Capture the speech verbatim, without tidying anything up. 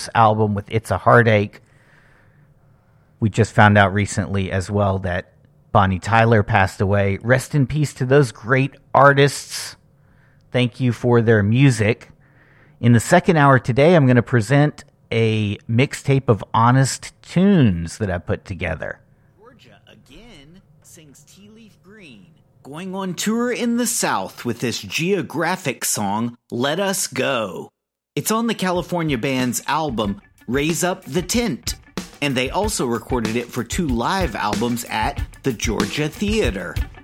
Rivers album with It's a Heartache. We just found out recently as well that Bonnie Tyler passed away. Rest in peace to those great artists. Thank you for their music. In the second hour today, I'm going to present a mixtape of honest tunes that I put together. Georgia again sings Tea Leaf Green, going on tour in the South with this Geographic song, Let Us Go. It's on the California band's album, Raise Up the Tent, and they also recorded it for two live albums at the Georgia Theater.